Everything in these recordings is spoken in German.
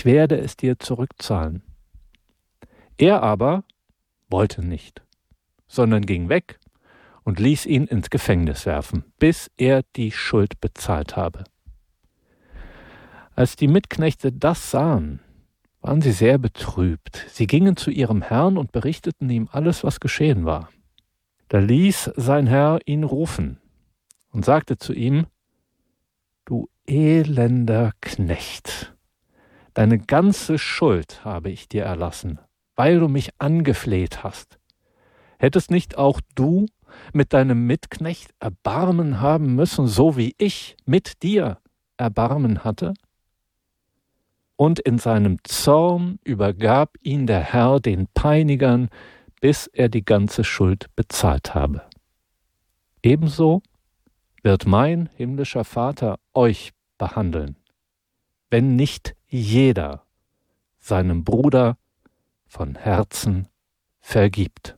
ich werde es dir zurückzahlen. Er aber wollte nicht, sondern ging weg und ließ ihn ins Gefängnis werfen, bis er die Schuld bezahlt habe. Als die Mitknechte das sahen, waren sie sehr betrübt. Sie gingen zu ihrem Herrn und berichteten ihm alles, was geschehen war. Da ließ sein Herr ihn rufen und sagte zu ihm: Du elender Knecht, deine ganze Schuld habe ich dir erlassen, weil du mich angefleht hast. Hättest nicht auch du mit deinem Mitknecht Erbarmen haben müssen, so wie ich mit dir Erbarmen hatte? Und in seinem Zorn übergab ihn der Herr den Peinigern, bis er die ganze Schuld bezahlt habe. Ebenso wird mein himmlischer Vater euch behandeln, wenn nicht jeder seinem Bruder von Herzen vergibt.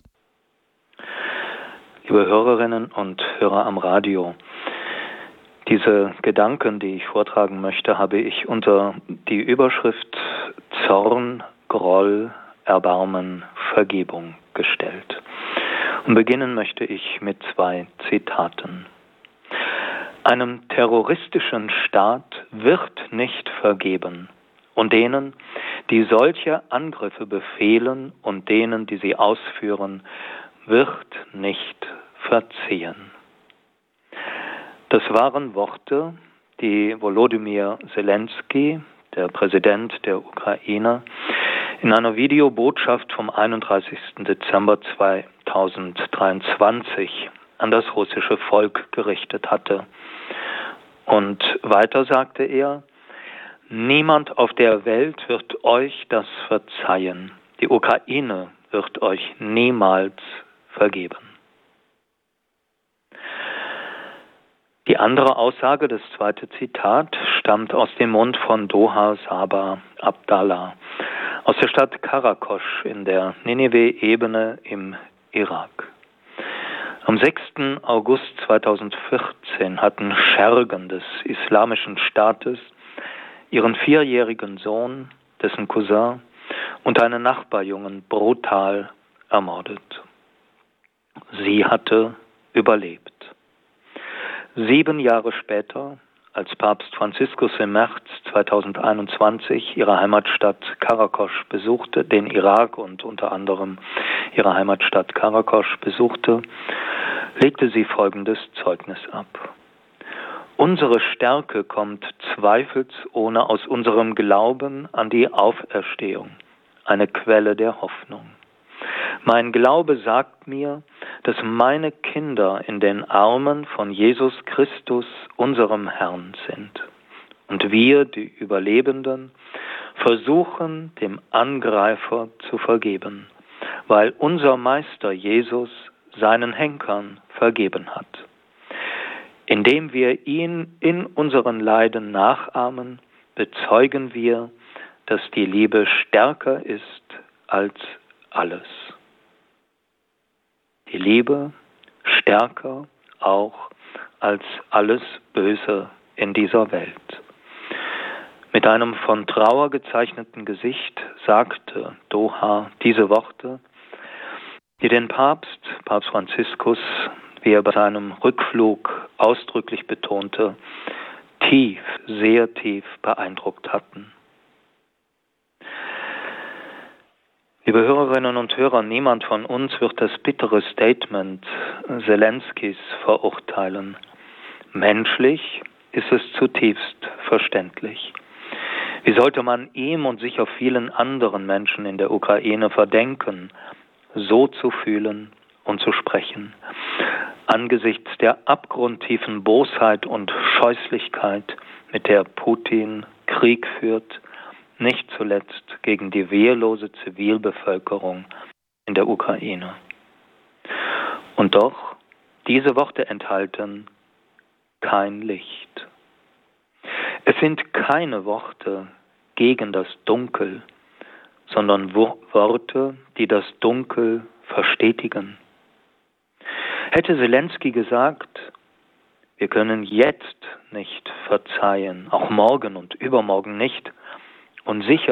Liebe Hörerinnen und Hörer am Radio, diese Gedanken, die ich vortragen möchte, habe ich unter die Überschrift Zorn, Groll, Erbarmen, Vergebung gestellt. Und beginnen möchte ich mit 2 Zitaten. Einem terroristischen Staat wird nicht vergeben, und denen, die solche Angriffe befehlen, und denen, die sie ausführen, wird nicht verziehen. Das waren Worte, die Volodymyr Zelensky, der Präsident der Ukraine, in einer Videobotschaft vom 31. Dezember 2023 an das russische Volk gerichtet hatte. Und weiter sagte er: Niemand auf der Welt wird euch das verzeihen. Die Ukraine wird euch niemals vergeben. Die andere Aussage, das 2. Zitat, stammt aus dem Mund von Doha Saba Abdallah aus der Stadt Karakosch in der Ninive-Ebene im Irak. Am 6. August 2014 hatten Schergen des Islamischen Staates ihren 4-jährigen Sohn, dessen Cousin und einen Nachbarjungen brutal ermordet. Sie hatte überlebt. 7 Jahre später, als Papst Franziskus im März 2021 ihre Heimatstadt Karakosch besuchte, den Irak und unter anderem ihre Heimatstadt Karakosch besuchte, legte sie folgendes Zeugnis ab. Unsere Stärke kommt zweifelsohne aus unserem Glauben an die Auferstehung, eine Quelle der Hoffnung. Mein Glaube sagt mir, dass meine Kinder in den Armen von Jesus Christus, unserem Herrn, sind. Und wir, die Überlebenden, versuchen, dem Angreifer zu vergeben, weil unser Meister Jesus seinen Henkern vergeben hat. Indem wir ihn in unseren Leiden nachahmen, bezeugen wir, dass die Liebe stärker ist als alles. Die Liebe stärker auch als alles Böse in dieser Welt. Mit einem von Trauer gezeichneten Gesicht sagte Doha diese Worte, die den Papst Franziskus, wie er bei seinem Rückflug ausdrücklich betonte, tief, sehr tief beeindruckt hatten. Liebe Hörerinnen und Hörer, niemand von uns wird das bittere Statement Zelenskys verurteilen. Menschlich ist es zutiefst verständlich. Wie sollte man ihm und sicher vielen anderen Menschen in der Ukraine verdenken, so zu fühlen und zu sprechen, angesichts der abgrundtiefen Bosheit und Scheußlichkeit, mit der Putin Krieg führt, nicht zuletzt gegen die wehrlose Zivilbevölkerung in der Ukraine. Und doch, diese Worte enthalten kein Licht. Es sind keine Worte gegen das Dunkel, sondern Worte, die das Dunkel verstetigen. Hätte Zelensky gesagt, wir können jetzt nicht verzeihen, auch morgen und übermorgen nicht, und sicher